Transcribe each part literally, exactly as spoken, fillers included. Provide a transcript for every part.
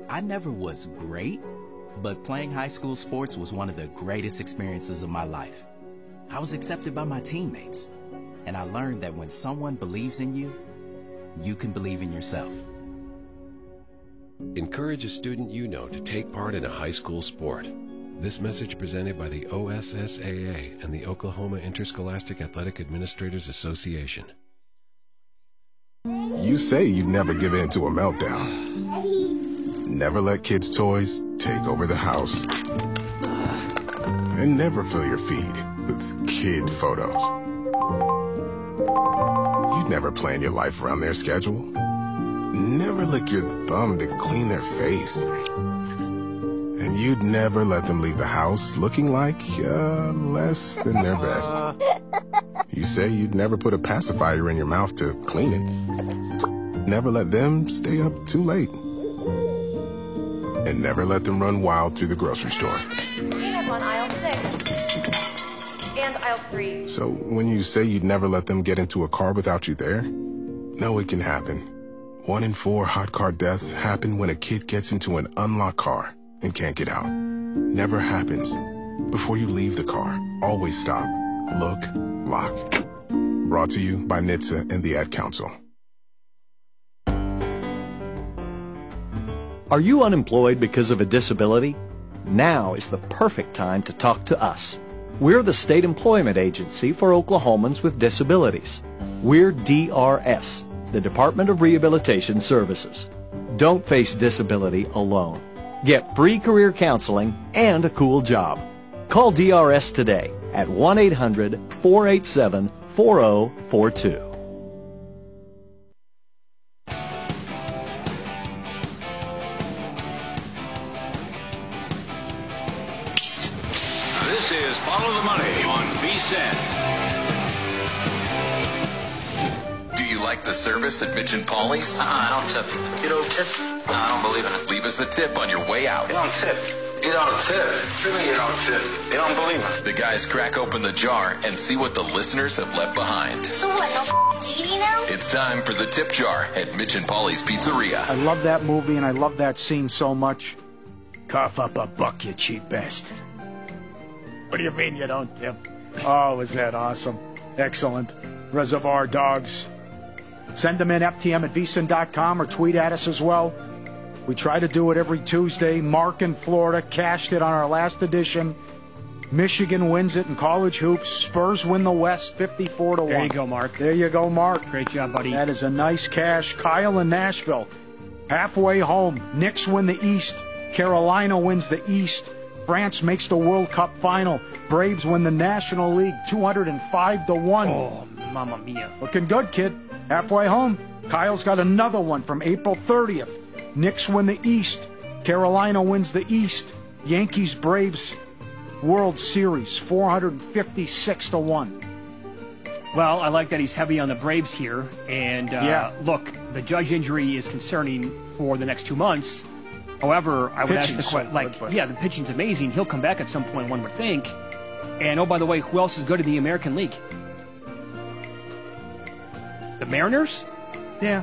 I never was great, but playing high school sports was one of the greatest experiences of my life. I was accepted by my teammates, and I learned that when someone believes in you, you can believe in yourself. Encourage a student you know to take part in a high school sport. This message presented by the O S S A A and the Oklahoma Interscholastic Athletic Administrators Association. You say you'd never give in to a meltdown. Never let kids' toys take over the house. And never fill your feed with kid photos. You'd never plan your life around their schedule. Never lick your thumb to clean their face. And you'd never let them leave the house looking like uh, less than their best. You say you'd never put a pacifier in your mouth to clean it. Never let them stay up too late. And never let them run wild through the grocery store. Peanuts on aisle six. And aisle three. So when you say you'd never let them get into a car without you there, know it can happen. One in four hot car deaths happen when a kid gets into an unlocked car and can't get out. Never happens. Before you leave the car, always stop, look, lock. Brought to you by N H T S A and the Ad Council. Are you unemployed because of a disability? Now is the perfect time to talk to us. We're the state employment agency for Oklahomans with disabilities. We're D R S, the Department of Rehabilitation Services. Don't face disability alone. Get free career counseling and a cool job. Call D R S today at one eight hundred, four eight seven, four zero four two. This is Follow the Money on V S E N. Do you like the service at Mitch and Paulie's? Uh-uh, I don't tip. You don't tip? No, I don't believe in it. Leave us a tip on your way out. You don't tip. You don't tip. What do you mean you don't tip? You don't believe in it. The guys crack open the jar and see what the listeners have left behind. So what, no f***ing T V now? It's time for the tip jar at Mitch and Paulie's Pizzeria. I love that movie and I love that scene so much. Cough up a buck, you cheap bastard. What do you mean you don't tip? Oh, is that awesome? Excellent. Reservoir Dogs. Send them in, F T M at V S I N dot com, or tweet at us as well. We try to do it every Tuesday. Mark in Florida cashed it on our last edition. Michigan wins it in college hoops. Spurs win the West fifty-four to one. There you go, Mark. There you go, Mark. Great job, buddy. That is a nice cash. Kyle in Nashville. Halfway home. Knicks win the East. Carolina wins the East. France makes the World Cup final. Braves win the National League two hundred five to one. Oh, mamma mia. Looking good, kid. Halfway home. Kyle's got another one from April thirtieth. Knicks win the East. Carolina wins the East. Yankees Braves World Series four hundred fifty-six to one. Well, I like that he's heavy on the Braves here. And uh, yeah. look, the Judge injury is concerning for the next two months. However, I would Pitching's ask the question, so like, good, yeah, the pitching's amazing. He'll come back at some point, one would think. And, oh, by the way, who else is good in the American League? The Mariners? Yeah.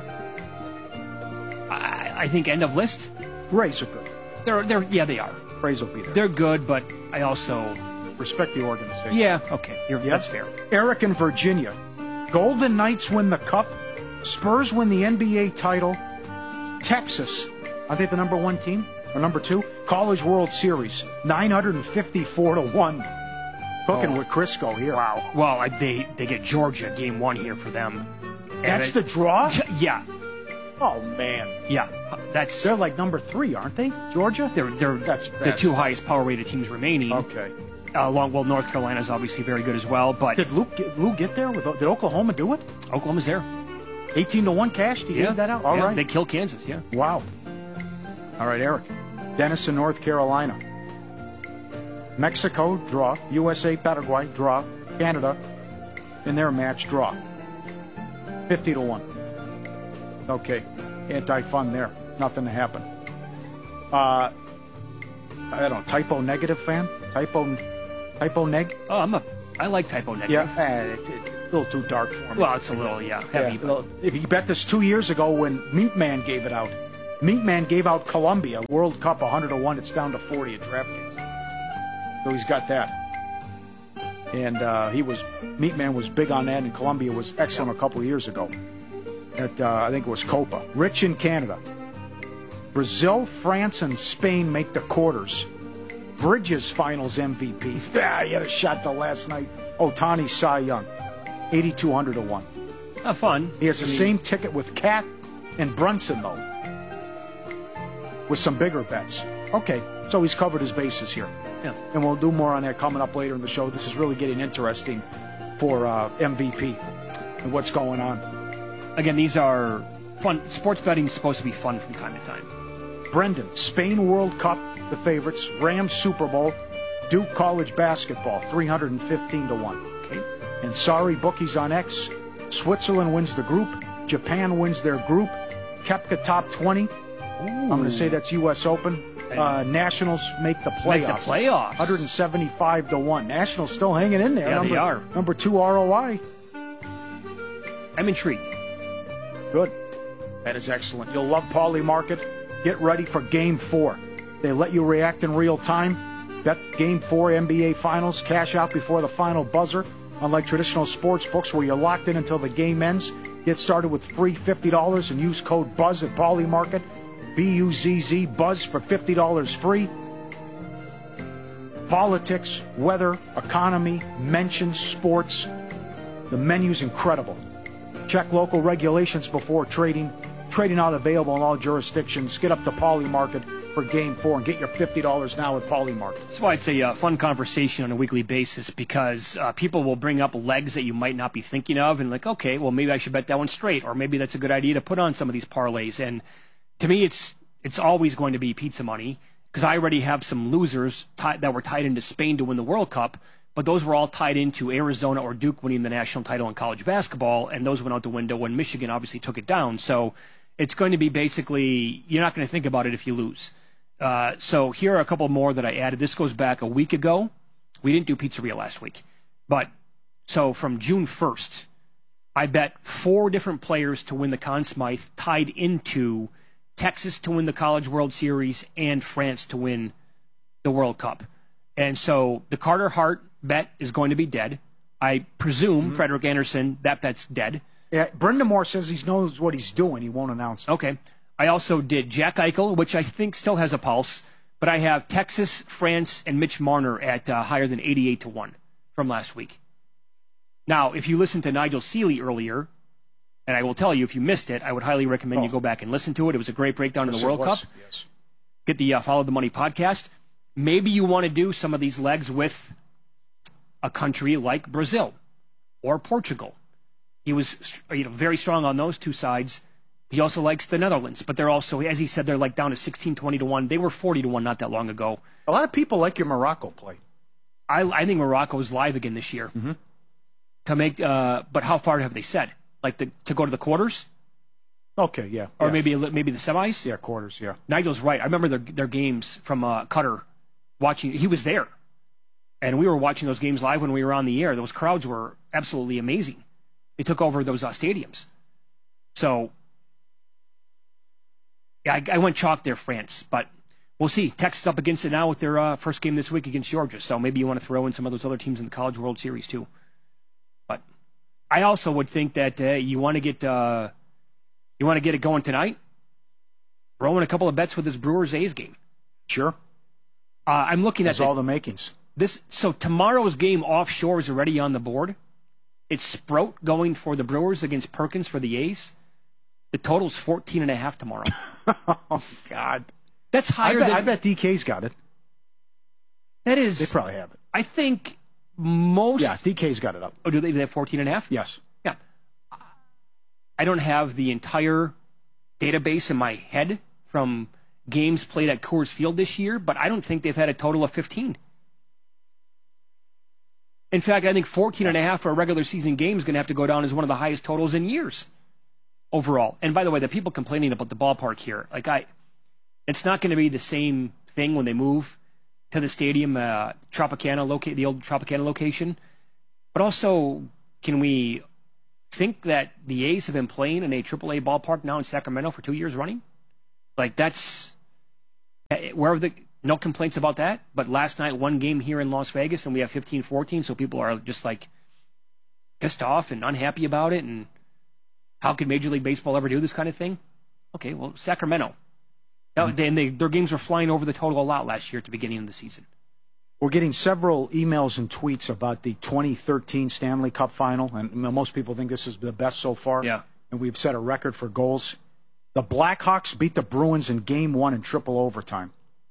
I, I think end of list. Rays are good. They're, they're, yeah, they are. Rays will be there. They're good, but I also... Respect the organization. Yeah, okay. You're, yeah. That's fair. Eric in Virginia. Golden Knights win the Cup. Spurs win the N B A title. Texas, are they the number one team? Or number two? College World Series, nine hundred fifty-four to one. Cooking Oh. with Crisco here. Wow. Well, I, they, they get Georgia game one here for them. And That's I- the draw? Yeah. Oh, man. Yeah. That's... They're like number three, aren't they? Georgia? They're, they're That's the bad two stuff. highest power-rated teams remaining. Okay. Uh, along, well, North Carolina's obviously very good as well, but... Did Luke get, Lou get there? With, did Oklahoma do it? Oklahoma's there. eighteen to one cash? Do you Yeah. give that out? All yeah, right. They kill Kansas, yeah. Wow. All right, Eric. Denison, North Carolina. Mexico, draw. U S A, Paraguay, draw. Canada, in their match, draw. fifty to one. Okay. Anti-fun there. Nothing to happen. Uh, I don't know, typo negative fan? Typo, typo neg? Oh, I'm a... I like typo negative. Yeah, eh, it's, it's a little too dark for me. Well, it's a little, yeah, heavy. Yeah, well, if you bet this two years ago when Meat Man gave it out, Meatman gave out Columbia World Cup one hundred to one. It's down to forty at DraftKings. So he's got that. And uh, he was Meatman was big on that, and Columbia was excellent a couple of years ago. At uh, I think it was Copa. Rich in Canada. Brazil, France, and Spain make the quarters. Bridges finals M V P. Yeah, he had a shot the last night. Ohtani Cy Young. eighty-two hundred to one. Oh, fun. He has the I mean, same ticket with Cat and Brunson, though, with some bigger bets. Okay, so he's covered his bases here. Yeah. And we'll do more on that coming up later in the show. This is really getting interesting for uh, M V P and what's going on. Again, these are fun. Sports betting is supposed to be fun from time to time. Brendan, Spain World Cup, the favorites. Rams Super Bowl. Duke College Basketball, three hundred fifteen to one. Okay. And sorry, bookies on X. Switzerland wins the group. Japan wins their group. Koepka top twenty. Ooh. I'm going to say that's U S Open. Uh, Nationals make the playoffs. Make the playoffs. one hundred seventy-five to one. Nationals still hanging in there. Yeah, number, they are. Number two R O I. I'm intrigued. Good. That is excellent. You'll love Pauly Market. Get ready for Game four. They let you react in real time. Bet Game four N B A Finals. Cash out before the final buzzer. Unlike traditional sports books where you're locked in until the game ends. Get started with free fifty dollars and use code BUZZ at Pauly Market. B U Z Z, BUZZ for fifty dollars free. Politics, weather, economy, mentions, sports. The menu's incredible. Check local regulations before trading. Trading not available in all jurisdictions. Get up to Pauly Market for Game four and get your fifty dollars now at Pauly Market. That's why it's a uh, fun conversation on a weekly basis, because uh, people will bring up legs that you might not be thinking of and like, okay, well, maybe I should bet that one straight, or maybe that's a good idea to put on some of these parlays. And to me, it's it's always going to be pizza money, because I already have some losers tied, that were tied into Spain to win the World Cup, but those were all tied into Arizona or Duke winning the national title in college basketball, and those went out the window when Michigan obviously took it down. So it's going to be basically, you're not going to think about it if you lose. Uh, so here are a couple more that I added. This goes back a week ago. We didn't do Pizzeria last week. But so from June first, I bet four different players to win the Conn Smythe tied into Texas to win the College World Series and France to win the World Cup. And so the Carter Hart bet is going to be dead. I presume mm-hmm. Frederick Anderson, that bet's dead. Yeah, Brenda Moore says he knows what he's doing. He won't announce it. Okay. I also did Jack Eichel, which I think still has a pulse, but I have Texas, France, and Mitch Marner at uh, higher than eighty-eight to one from last week. Now, if you listened to Nigel Seeley earlier, and I will tell you, if you missed it, I would highly recommend oh. you go back and listen to it. It was a great breakdown yes, of the World Cup. Yes. Get the uh, Follow the Money podcast. Maybe you want to do some of these legs with a country like Brazil or Portugal. He was you know, very strong on those two sides. He also likes the Netherlands, but they're also, as he said, they're like down to sixteen, twenty to one. They were forty to one not that long ago. A lot of people like your Morocco play. I, I think Morocco's live again this year. Mm-hmm. To make, uh, but how far have they said? Like the, to go to the quarters? Okay, yeah. Or yeah. maybe maybe the semis? Yeah, quarters, yeah. Nigel's right. I remember their their games from uh, Qatar. Watching, he was there, and we were watching those games live when we were on the air. Those crowds were absolutely amazing. They took over those uh, stadiums. So, yeah, I, I went chalk there, France, but we'll see. Texas up against it now with their uh, first game this week against Georgia. So maybe you want to throw in some of those other teams in the College World Series too. But I also would think that uh, you want to get uh, you want to get it going tonight. Throw in a couple of bets with this Brewers A's game. Sure. Uh, I'm looking That's at the, all the makings. This. So tomorrow's game offshore is already on the board. It's Sprout going for the Brewers against Perkins for the A's. The total's fourteen and a half tomorrow. Oh, God. That's higher I bet, than... I bet D K's got it. That is... They probably have it. I think most... Yeah, D K's got it up. Oh, do they, they have fourteen and a half? Yes. Yeah. I don't have the entire database in my head from games played at Coors Field this year, but I don't think they've had a total of fifteen. In fact, I think fourteen and a half for a regular season game is going to have to go down as one of the highest totals in years overall. And by the way, the people complaining about the ballpark here, like I, it's not going to be the same thing when they move to the stadium, uh, Tropicana, locate the old Tropicana location. But also, can we think that the A's have been playing in a triple A ballpark now in Sacramento for two years running? Like, that's where the no complaints about that. But last night, one game here in Las Vegas, and we have fifteen fourteen, so people are just like pissed off and unhappy about it. And how could Major League Baseball ever do this kind of thing? Okay, well, Sacramento. Mm-hmm. They, and they, their games were flying over the total a lot last year at the beginning of the season. We're getting several emails and tweets about the twenty thirteen Stanley Cup Final, and most people think this is the best so far. Yeah. And we've set a record for goals. The Blackhawks beat the Bruins in Game One in triple overtime.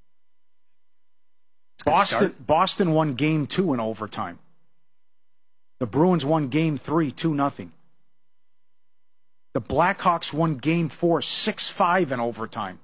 Boston Boston won Game Two in overtime. The Bruins won Game Three two nothing. The Blackhawks won Game Four six five in overtime.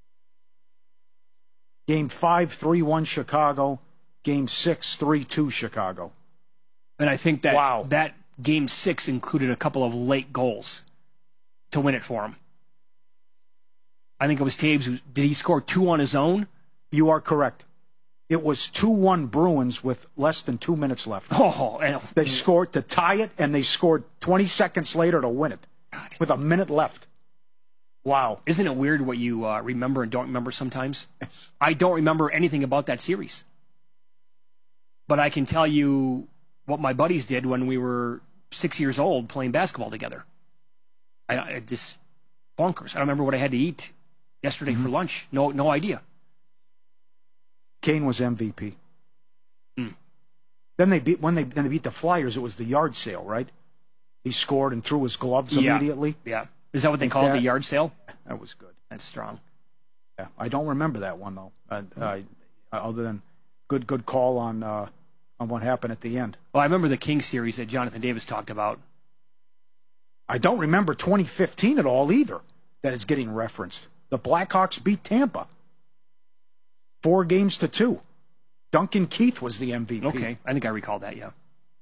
Game Five three one Chicago. Game Six three two Chicago. And I think that wow. that Game Six included a couple of late goals to win it for him. I think it was Taves. Who, did he score two on his own? You are correct. It was two one Bruins with less than two minutes left. Oh, and, they scored to tie it, and they scored twenty seconds later to win it God. with a minute left. Wow. Isn't it weird what you uh, remember and don't remember sometimes? Yes. I don't remember anything about that series. But I can tell you what my buddies did when we were six years old playing basketball together. I, I just bonkers. I don't remember what I had to eat yesterday mm-hmm. for lunch. No, no idea. Kane was M V P. Mm. Then they beat when they then they beat the Flyers. It was the yard sale, right? He scored and threw his gloves yeah. immediately. Yeah, is that what they call it? The yard sale? That was good. That's strong. Yeah, I don't remember that one though. Uh, mm. uh, other than good, good call on uh, on what happened at the end. Well, I remember the King series that Jonathan Davis talked about. I don't remember twenty fifteen at all either. That is getting referenced. The Blackhawks beat Tampa. Four games to two. Duncan Keith was the M V P. Okay, I think I recall that, yeah. All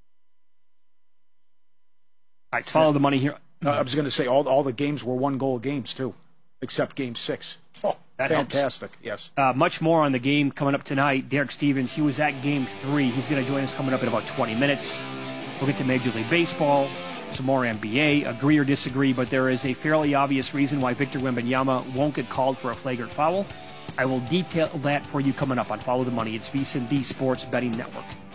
right, let's follow yeah. the money here. Uh, I was going to say all all the games were one-goal games, too, except Game six. Oh, that fantastic, helps. yes. Uh, much more on the game coming up tonight. Derek Stevens, he was at Game three. He's going to join us coming up in about twenty minutes. We'll get to Major League Baseball, some more N B A, agree or disagree, but there is a fairly obvious reason why Victor Wembanyama won't get called for a flagrant foul. I will detail that for you coming up on Follow the Money. It's VSiN, the Sports Betting Network.